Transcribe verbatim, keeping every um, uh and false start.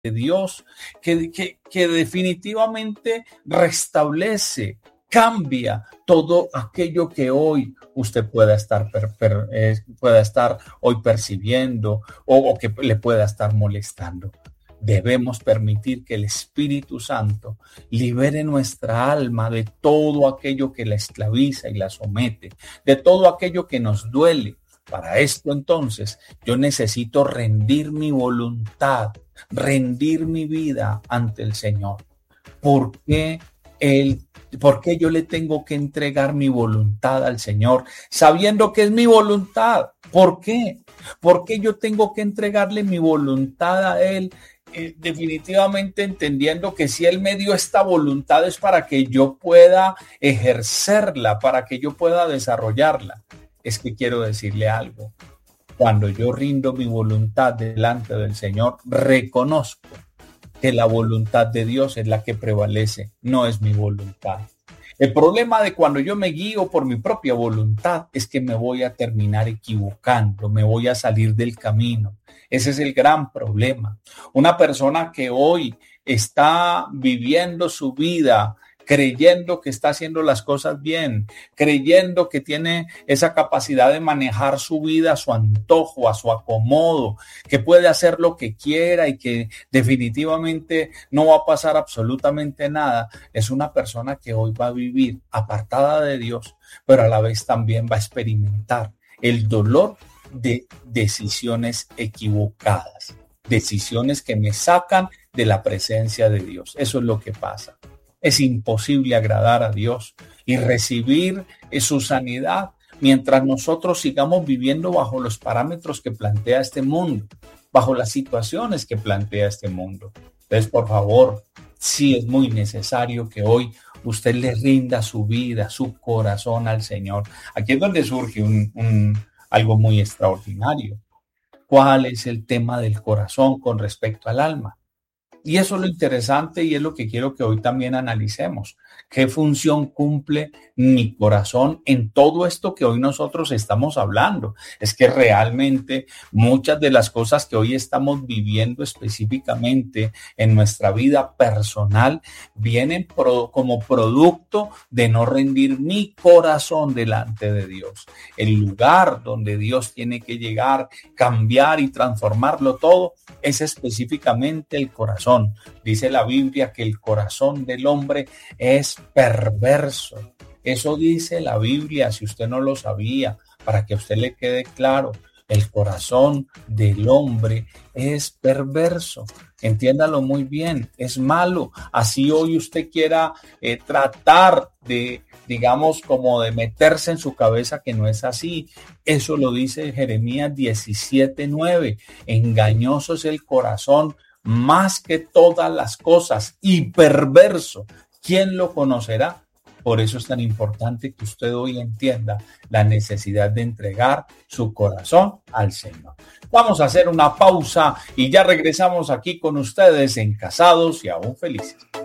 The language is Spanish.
de Dios, que, que, que definitivamente restablece, cambia todo aquello que hoy usted pueda estar, per, per, eh, pueda estar hoy percibiendo o, o que le pueda estar molestando. Debemos permitir que el Espíritu Santo libere nuestra alma de todo aquello que la esclaviza y la somete, de todo aquello que nos duele. Para esto, entonces, yo necesito rendir mi voluntad, rendir mi vida ante el Señor. ¿Por qué Él, por qué yo le tengo que entregar mi voluntad al Señor, sabiendo que es mi voluntad? ¿Por qué? ¿Por qué yo tengo que entregarle mi voluntad a Él? Eh, definitivamente entendiendo que si Él me dio esta voluntad es para que yo pueda ejercerla, para que yo pueda desarrollarla. Es que quiero decirle algo. Cuando yo rindo mi voluntad delante del Señor, reconozco que la voluntad de Dios es la que prevalece, no es mi voluntad. El problema de cuando yo me guío por mi propia voluntad es que me voy a terminar equivocando, me voy a salir del camino. Ese es el gran problema. Una persona que hoy está viviendo su vida creyendo que está haciendo las cosas bien, creyendo que tiene esa capacidad de manejar su vida a su antojo, a su acomodo, que puede hacer lo que quiera y que definitivamente no va a pasar absolutamente nada, es una persona que hoy va a vivir apartada de Dios, pero a la vez también va a experimentar el dolor de decisiones equivocadas, decisiones que me sacan de la presencia de Dios. Eso es lo que pasa. Es imposible agradar a Dios y recibir su sanidad mientras nosotros sigamos viviendo bajo los parámetros que plantea este mundo, bajo las situaciones que plantea este mundo. Entonces, por favor, sí es muy necesario que hoy usted le rinda su vida, su corazón al Señor. Aquí es donde surge un, un, algo muy extraordinario. ¿Cuál es el tema del corazón con respecto al alma? Y eso es lo interesante y es lo que quiero que hoy también analicemos. ¿Qué función cumple mi corazón en todo esto que hoy nosotros estamos hablando? Es que realmente muchas de las cosas que hoy estamos viviendo específicamente en nuestra vida personal vienen pro, como producto de no rendir mi corazón delante de Dios. El lugar donde Dios tiene que llegar, cambiar y transformarlo todo es específicamente el corazón. Dice la Biblia que el corazón del hombre es perverso. Eso dice la Biblia, si usted no lo sabía, para que a usted le quede claro. El corazón del hombre es perverso. Entiéndalo muy bien, es malo. Así hoy usted quiera eh, tratar de, digamos, como de meterse en su cabeza que no es así. Eso lo dice Jeremías diecisiete nueve. Engañoso es el corazón más que todas las cosas y perverso. ¿Quién lo conocerá? Por eso es tan importante que usted hoy entienda la necesidad de entregar su corazón al Señor. Vamos a hacer una pausa y ya regresamos aquí con ustedes en Casados y Aún Felices.